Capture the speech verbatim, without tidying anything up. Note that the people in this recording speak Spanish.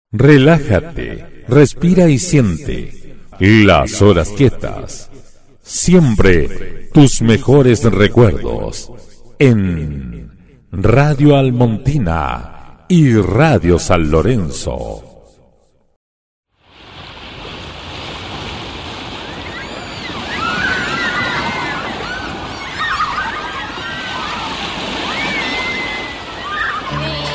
Relájate, respira y siente las horas quietas. Siempre tus mejores recuerdos en Radio Almontina y Radio San Lorenzo.